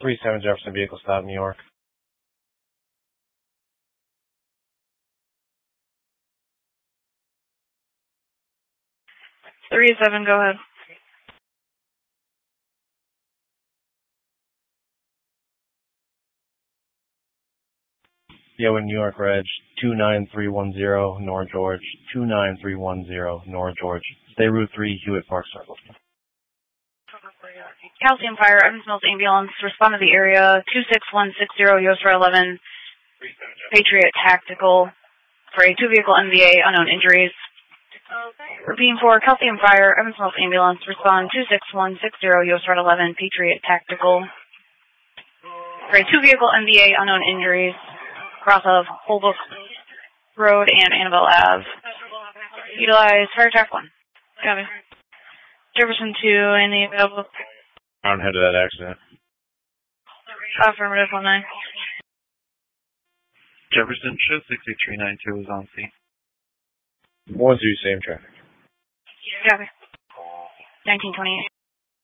3-7 Jefferson vehicle stop, New York. 3-7, go ahead. Yeah, we're New York Reg, 29310 North George, 29310 North George. Stay Route 3, Hewitt Park Circle. Calcium Fire, Evans Mills Ambulance, respond to the area, 26160, US for 11, Patriot Tactical, for a 2-vehicle NVA, unknown injuries. Repeating for Calcium Fire, Evans Mills Ambulance, respond 26160, US for 11, Patriot Tactical, for a 2-vehicle NVA, unknown injuries, cross of Holbrook Road and Annabelle Ave. Utilize Fire Track 1. Copy. Jefferson 2, any available? On head of that accident. Affirmative 19. Jefferson, show 6392 is on scene. 1-2, same traffic. Copy. 1928.